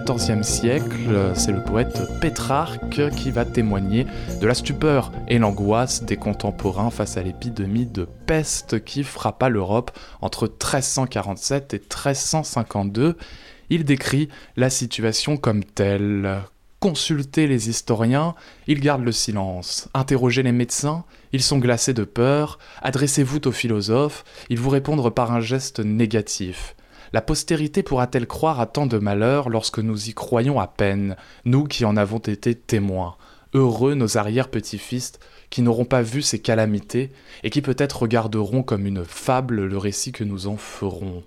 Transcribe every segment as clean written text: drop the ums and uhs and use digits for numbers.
XIVe siècle, c'est le poète Pétrarque qui va témoigner de la stupeur et l'angoisse des contemporains face à l'épidémie de peste qui frappa l'Europe entre 1347 et 1352. Il décrit la situation comme telle. Consultez les historiens, ils gardent le silence. Interrogez les médecins, ils sont glacés de peur. Adressez-vous aux philosophes, ils vous répondent par un geste négatif. La postérité pourra-t-elle croire à tant de malheurs lorsque nous y croyons à peine, nous qui en avons été témoins? Heureux nos arrière-petits-fils qui n'auront pas vu ces calamités et qui peut-être regarderont comme une fable le récit que nous en ferons.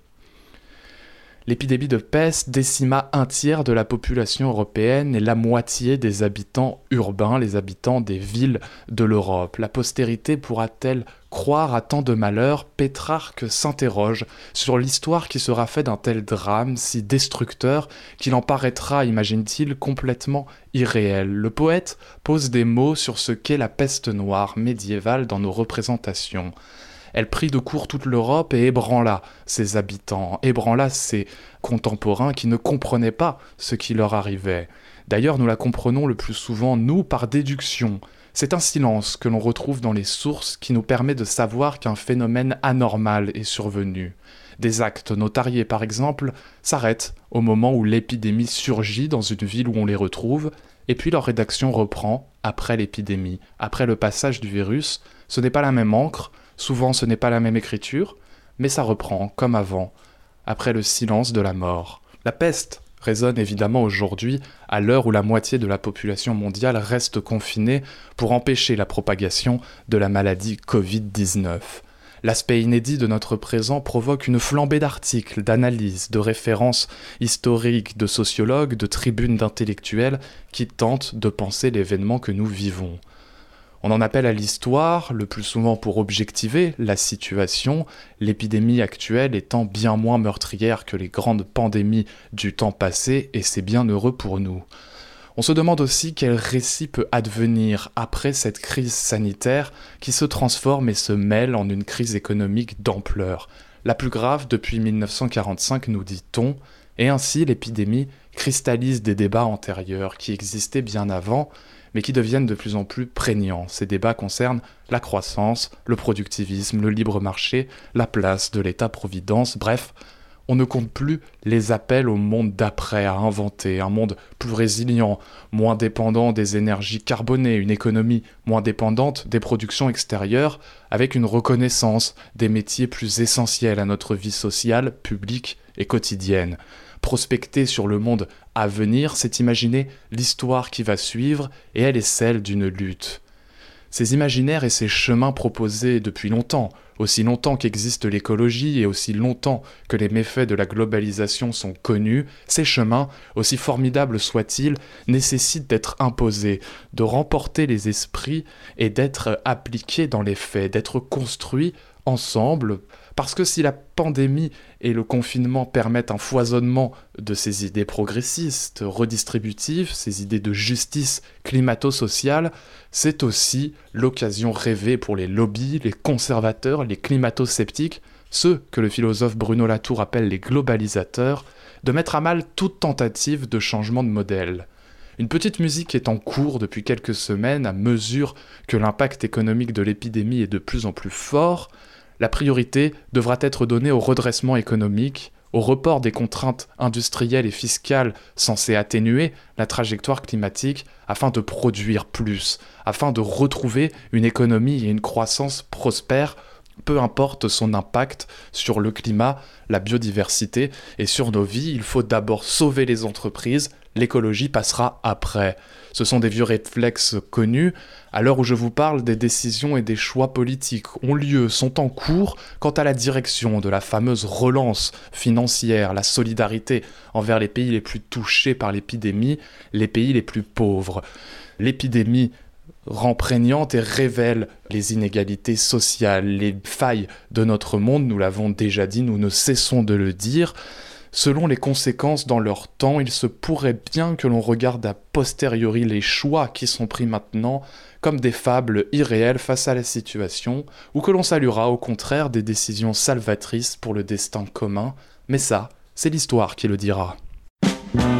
L'épidémie de peste décima un tiers de la population européenne et la moitié des habitants urbains, les habitants des villes de l'Europe. La postérité pourra-t-elle croire à tant de malheurs? Pétrarque s'interroge sur l'histoire qui sera faite d'un tel drame si destructeur qu'il en paraîtra, imagine-t-il, complètement irréel. Le poète pose des mots sur ce qu'est la peste noire médiévale dans nos représentations. Elle prit de court toute l'Europe et ébranla ses habitants, ébranla ses contemporains qui ne comprenaient pas ce qui leur arrivait. D'ailleurs, nous la comprenons le plus souvent, nous, par déduction. C'est un silence que l'on retrouve dans les sources qui nous permet de savoir qu'un phénomène anormal est survenu. Des actes notariés, par exemple, s'arrêtent au moment où l'épidémie surgit dans une ville où on les retrouve, et puis leur rédaction reprend après l'épidémie, après le passage du virus. Ce n'est pas la même encre, souvent ce n'est pas la même écriture, mais ça reprend comme avant, après le silence de la mort. La peste résonne évidemment aujourd'hui, à l'heure où la moitié de la population mondiale reste confinée pour empêcher la propagation de la maladie Covid-19. L'aspect inédit de notre présent provoque une flambée d'articles, d'analyses, de références historiques, de sociologues, de tribunes d'intellectuels qui tentent de penser l'événement que nous vivons. On en appelle à l'histoire, le plus souvent pour objectiver la situation, l'épidémie actuelle étant bien moins meurtrière que les grandes pandémies du temps passé, et c'est bien heureux pour nous. On se demande aussi quel récit peut advenir après cette crise sanitaire qui se transforme et se mêle en une crise économique d'ampleur. La plus grave depuis 1945, nous dit-on, et ainsi l'épidémie cristallise des débats antérieurs qui existaient bien avant, mais qui deviennent de plus en plus prégnants. Ces débats concernent la croissance, le productivisme, le libre marché, la place de l'État-providence, bref, on ne compte plus les appels au monde d'après à inventer, un monde plus résilient, moins dépendant des énergies carbonées, une économie moins dépendante des productions extérieures, avec une reconnaissance des métiers plus essentiels à notre vie sociale, publique et quotidienne. Prospecter sur le monde à venir, c'est imaginer l'histoire qui va suivre, et elle est celle d'une lutte. Ces imaginaires et ces chemins proposés depuis longtemps, aussi longtemps qu'existe l'écologie et aussi longtemps que les méfaits de la globalisation sont connus, ces chemins, aussi formidables soient-ils, nécessitent d'être imposés, de remporter les esprits et d'être appliqués dans les faits, d'être construits ensemble, parce que si la pandémie et le confinement permettent un foisonnement de ces idées progressistes, redistributives, ces idées de justice climato-sociale, c'est aussi l'occasion rêvée pour les lobbies, les conservateurs, les climato-sceptiques, ceux que le philosophe Bruno Latour appelle les globalisateurs, de mettre à mal toute tentative de changement de modèle. Une petite musique est en cours depuis quelques semaines à mesure que l'impact économique de l'épidémie est de plus en plus fort. La priorité devra être donnée au redressement économique, au report des contraintes industrielles et fiscales censées atténuer la trajectoire climatique afin de produire plus, afin de retrouver une économie et une croissance prospères, peu importe son impact sur le climat, la biodiversité et sur nos vies. Il faut d'abord sauver les entreprises, l'écologie passera après. Ce sont des vieux réflexes connus. À l'heure où je vous parle, des décisions et des choix politiques ont lieu, sont en cours quant à la direction de la fameuse relance financière, la solidarité envers les pays les plus touchés par l'épidémie, les pays les plus pauvres. L'épidémie rend prégnante et révèle les inégalités sociales, les failles de notre monde, nous l'avons déjà dit, nous ne cessons de le dire. Selon les conséquences dans leur temps, il se pourrait bien que l'on regarde a posteriori les choix qui sont pris maintenant comme des fables irréelles face à la situation, ou que l'on saluera au contraire des décisions salvatrices pour le destin commun, mais ça, c'est l'histoire qui le dira.